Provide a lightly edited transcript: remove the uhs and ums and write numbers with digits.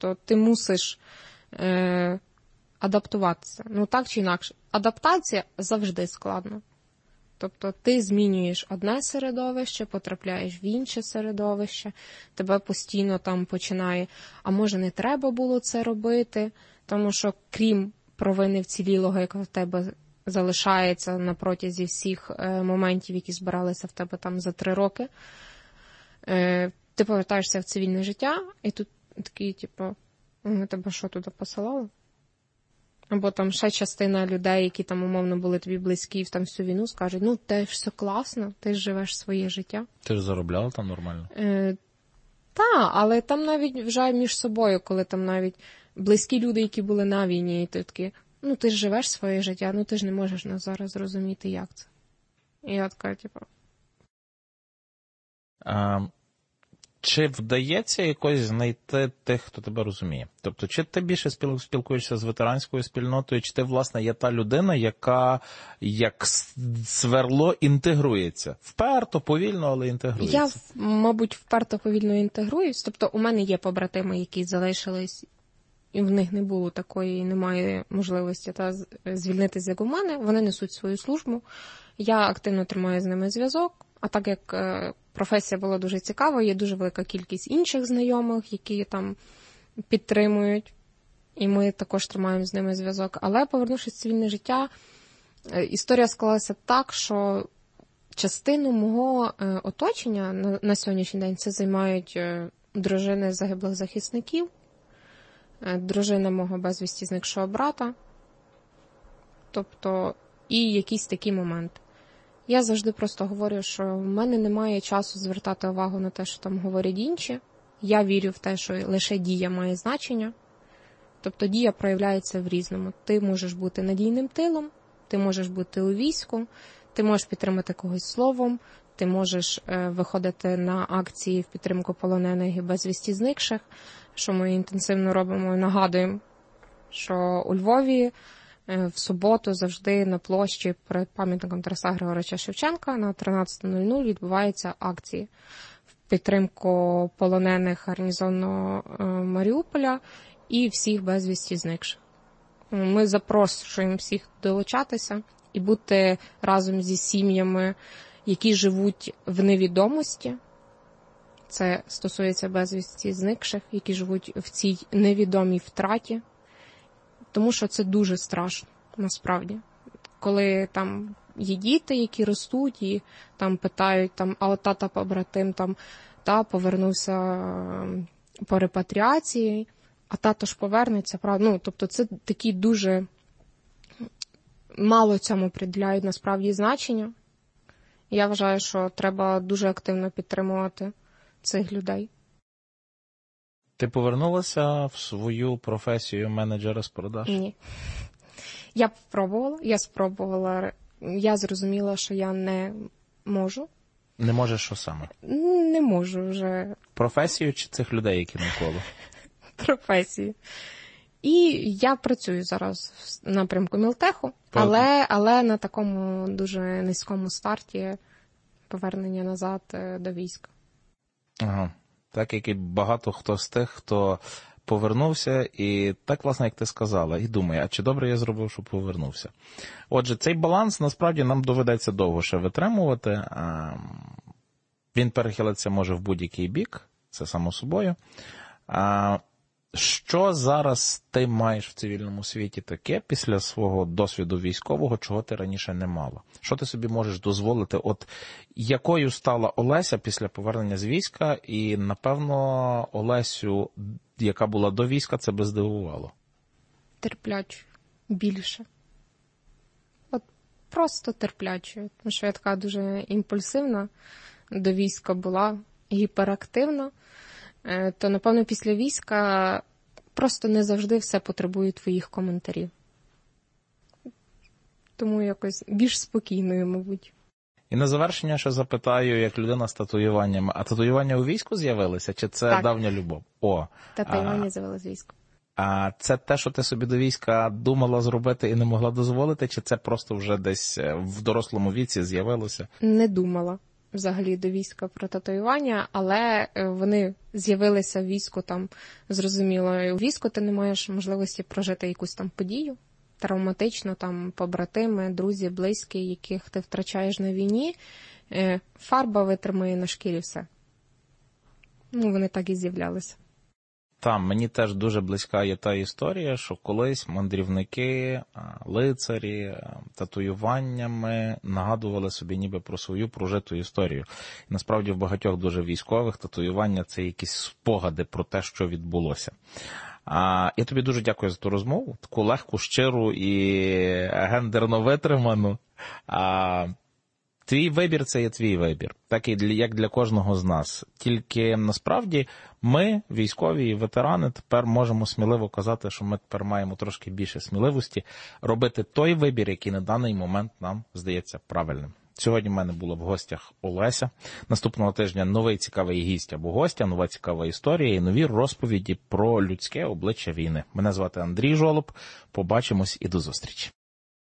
Тобто ти мусиш адаптуватися. Ну так чи інакше. Адаптація завжди складна. Тобто ти змінюєш одне середовище, потрапляєш в інше середовище, тебе постійно там починає, а може не треба було це робити, тому що крім провини вцілілого, яка в тебе залишається на протязі всіх моментів, які збиралися в тебе там за 3 роки, ти повертаєшся в цивільне життя, і тут такий, типу, тебе що туди посилало? Або там ще частина людей, які там умовно були тобі близькі, там всю війну, скажуть, ну, те ж все класно, ти ж живеш своє життя. Ти ж заробляла там нормально? Так, але там навіть вже між собою, коли там навіть близькі люди, які були на війні, і ти такі, ну, ти ж живеш своє життя, ну, ти ж не можеш нас зараз зрозуміти, як це. І я така, типу... Чи вдається якось знайти тих, хто тебе розуміє? Тобто, чи ти більше спілкуєшся з ветеранською спільнотою, чи ти, власне, є та людина, яка, як сверло, інтегрується? Вперто, повільно, але інтегрується. Я, мабуть, вперто, повільно інтегруюсь. Тобто, у мене є побратими, які залишились, і в них не було такої, немає можливості звільнитися, як у мене. Вони несуть свою службу. Я активно тримаю з ними зв'язок. А так як професія була дуже цікава, є дуже велика кількість інших знайомих, які там підтримують, і ми також тримаємо з ними зв'язок. Але, повернувшись в цивільне життя, історія склалася так, що частину мого оточення на сьогоднішній день це займають дружини загиблих захисників, дружина мого безвісті зникшого брата, тобто і якісь такі моменти. Я завжди просто говорю, що в мене немає часу звертати увагу на те, що там говорять інші. Я вірю в те, що лише дія має значення. Тобто дія проявляється в різному. Ти можеш бути надійним тилом, ти можеш бути у війську, ти можеш підтримати когось словом, ти можеш виходити на акції в підтримку полонених і безвісті зникших, що ми інтенсивно робимо і нагадуємо, що у Львові в суботу завжди на площі перед пам'ятником Тараса Григоровича Шевченка на 13:00 відбуваються акції в підтримку полонених гарнізонного Маріуполя і всіх безвісті зникших. Ми запрошуємо всіх долучатися і бути разом зі сім'ями, які живуть в невідомості. Це стосується безвісті зникших, які живуть в цій невідомій втраті. Тому що це дуже страшно, насправді. Коли там є діти, які ростуть, і там питають, там, а от тата побратим там, повернувся по репатріації, а тато ж повернеться, правда? Ну, тобто це такі дуже мало цьому приділяють насправді значення. Я вважаю, що треба дуже активно підтримувати цих людей. Ти повернулася в свою професію менеджера з продаж? Ні. Я спробувала. Я зрозуміла, що я не можу. Не можеш що саме? Не можу вже. Професію чи цих людей, які навколо? Професію. І я працюю зараз в напрямку Мілтеху, але на такому дуже низькому старті повернення назад до війська. Ага. Так, як і багато хто з тих, хто повернувся, і так, власне, як ти сказала, і думає, а чи добре я зробив, що повернувся. Отже, цей баланс, насправді, нам доведеться довго ще витримувати. Він перехилиться може в будь-який бік, це само собою. Що зараз ти маєш в цивільному світі таке після свого досвіду військового, чого ти раніше не мала? Що ти собі можеш дозволити? От якою стала Олеся після повернення з війська? І, напевно, Олесю, яка була до війська, це би здивувало. Терплячою. Більше. От просто терплячою. Тому що я така дуже імпульсивна, до війська була, гіперактивна. То, напевно, після війська просто не завжди все потребує твоїх коментарів. Тому якось більш спокійною, мабуть. І на завершення ще запитаю, як людина з татуюваннями. А татуювання у війську з'явилися? Чи це так. Давня любов? Татуювання з'явилося з війську. А це те, що ти собі до війська думала зробити і не могла дозволити? Чи це просто вже десь в дорослому віці з'явилося? Не думала. взагалі до війська про татуювання, але вони з'явилися в війську там, зрозуміло, у війську ти не маєш можливості прожити якусь там подію, травматично, там, побратими, друзі, близькі, яких ти втрачаєш на війні, фарба витримає на шкірі все. Вони так і з'являлися. Там мені теж дуже близька є та історія, що колись мандрівники, лицарі татуюваннями нагадували собі ніби про свою прожиту історію. І насправді в багатьох дуже військових татуювання – це якісь спогади про те, що відбулося. Я тобі дуже дякую за ту розмову, таку легку, щиру і гендерно витриману. Твій вибір – це є твій вибір, так і як для кожного з нас. Тільки насправді ми, військові і ветерани, тепер можемо сміливо казати, що ми тепер маємо трошки більше сміливості робити той вибір, який на даний момент нам здається правильним. Сьогодні в мене було в гостях Олеся. Наступного тижня новий цікавий гість або гостя, нова цікава історія і нові розповіді про людське обличчя війни. Мене звати Андрій Жолоб. Побачимось і до зустрічі.